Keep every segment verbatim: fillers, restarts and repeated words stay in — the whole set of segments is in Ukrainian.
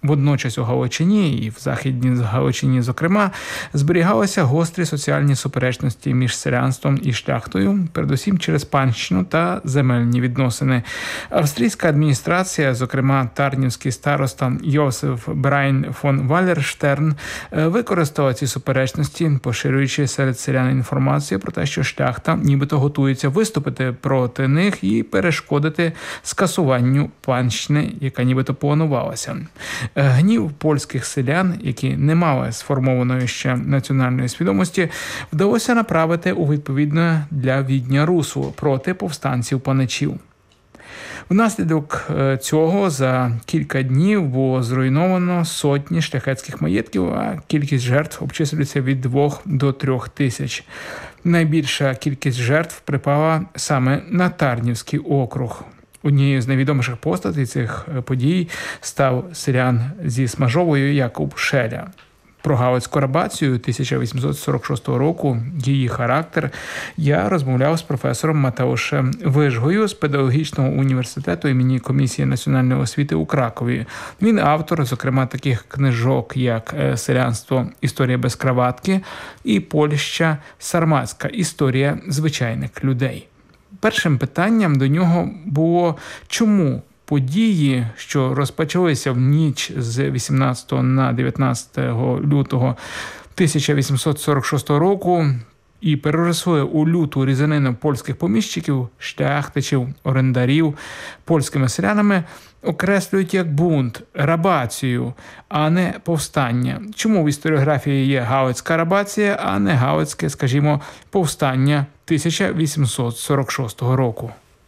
Водночас у Галичині і в Західній Галичині, зокрема, зберігалися гострі соціальні суперечності між селянством і шляхтою, передусім через панщину та земельні відносини. Австрійська адміністрація, зокрема тарнівський староста Йосиф Брайн фон Валерштерн, використала ці суперечності, поширюючи серед селян інформацію про те, що шляхта нібито готується виступити проти них і перешкодити скасуванню панщини, яка нібито планувалася. Гнів польських селян, які не мали сформованої ще національної свідомості, вдалося направити у відповідне для Відня русло проти повстанців-паничів. Внаслідок цього за кілька днів було зруйновано сотні шляхетських маєтків, а кількість жертв обчислюється від двох до трьох тисяч. Найбільша кількість жертв припала саме на Тарнівський округ. Однією з найвідоміших постатей цих подій став селян зі Смажовою Якуб Шеля. Про Галицьку рабацію тисяча вісімсот сорок шостого року, її характер, я розмовляв з професором Матеушем Вижгою з Педагогічного університету імені Комісії національної освіти у Кракові. Він автор, зокрема, таких книжок, як «Селянство. Історія без краватки» і «Польща. Сарматська. Історія звичайних людей». Першим питанням до нього було, чому події, що розпочалися в ніч з вісімнадцятого на дев'ятнадцяте лютого тисяча вісімсот сорок шостого року і переросли у люту різанину польських поміщиків, шляхтичів, орендарів польськими селянами, окреслюють як бунт, рабацію, а не повстання. Чому в історіографії є Галицька рабація, а не Галицьке, скажімо, повстання тисяча вісімсот сорок шостого року?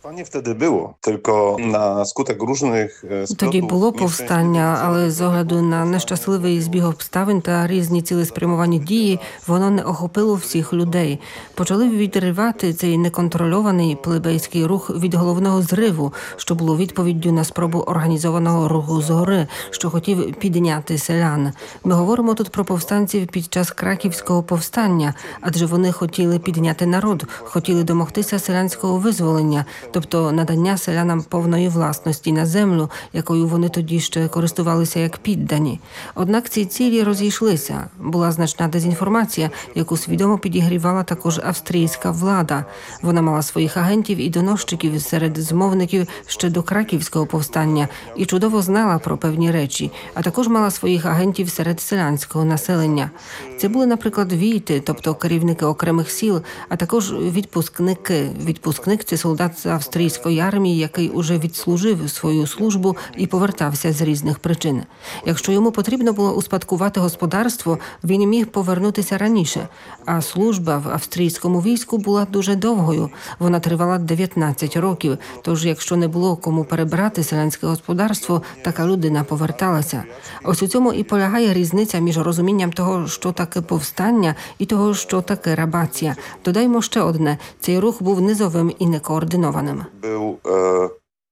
Тоді було повстання, але з огляду на нещасливий збіг обставин та різні цілеспрямовані дії, воно не охопило всіх людей. Почали відривати цей неконтрольований плебейський рух від головного зриву, що було відповіддю на спробу організованого руху згори, що хотів підняти селян. Ми говоримо тут про повстанців під час Краківського повстання, адже вони хотіли підняти народ, хотіли домогтися селянського визволення, тобто надання селянам повної власності на землю, якою вони тоді ще користувалися як піддані. Однак ці цілі розійшлися. Була значна дезінформація, яку свідомо підігрівала також австрійська влада. Вона мала своїх агентів і доносчиків серед змовників ще до Краківського повстання і чудово знала про певні речі, а також мала своїх агентів серед селянського населення. Це були, наприклад, війти, тобто керівники окремих сіл, а також відпускники. Відпускник – це солдат з австрійської армії, який уже відслужив свою службу і повертався з різних причин. Якщо йому потрібно було успадкувати господарство, він міг повернутися раніше. А служба в австрійському війську була дуже довгою. Вона тривала дев'ятнадцять років. Тож, якщо не було кому перебрати селянське господарство, така людина поверталася. Ось у цьому і полягає різниця між розумінням того, що таке повстання, і того, що таке рабація. Додаймо ще одне. Цей рух був низовим і некоординованим. Був е,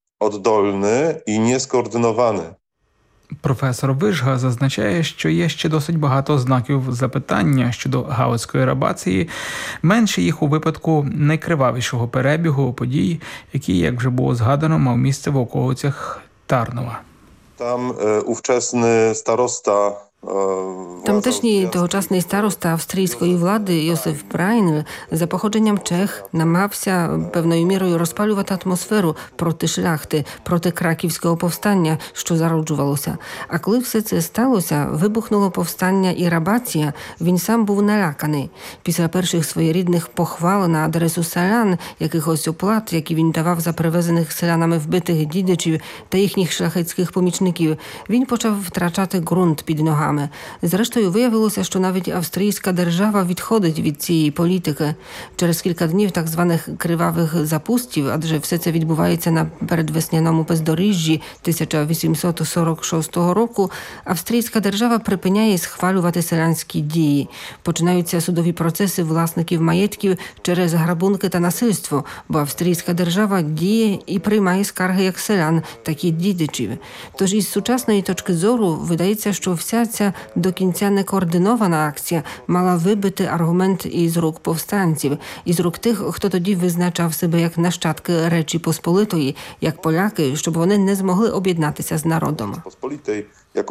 oddolny і нескоординований. Професор Вижга зазначає, що є ще досить багато знаків запитання щодо Галицької рабації, менше їх у випадку найкривавішого перебігу подій, який, як вже було згадано, мав місце в околицях Тарнова. Там е, ówczesny староста Тамтешній тогочасний староста австрійської влади Йосиф Брайн за походженням чех намагався певною мірою розпалювати атмосферу проти шляхти, проти Краківського повстання, що зароджувалося. А коли все це сталося, вибухнуло повстання і рабація, він сам був наляканий. Після перших своєрідних похвал на адресу селян, якихось оплат, які він давав за привезених селянами вбитих дідичів та їхніх шляхетських помічників, він почав втрачати ґрунт під ногами. Зрештою, виявилося, що навіть австрійська держава відходить від цієї політики. Через кілька днів так званих кривавих запустів, адже все це відбувається на передвесняному бездоріжжі тисяча вісімсот сорок шостого року, австрійська держава припиняє схвалювати селянські дії. Починаються судові процеси власників маєтків через грабунки та насильство, бо австрійська держава діє і приймає скарги як селян, так і дідичів. Тож із сучасної точки зору видається, що вся ця до кінця некоординована акція мала вибити аргумент із рук повстанців, із рук тих, хто тоді визначав себе як нащадки Речі Посполитої, як поляки, щоб вони не змогли об'єднатися з народом.